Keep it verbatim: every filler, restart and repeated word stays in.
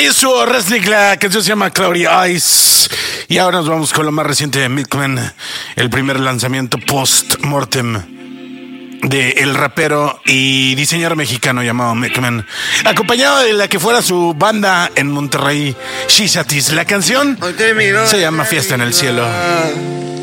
Ahí estuvo Resnick, la canción se llama Cloudy Eyes. Y ahora nos vamos con lo más reciente de Milkman, el primer lanzamiento post-mortem de el rapero y diseñador mexicano llamado Milkman, acompañado de la que fuera su banda en Monterrey, Shishatis. La canción se llama Fiesta en el Cielo.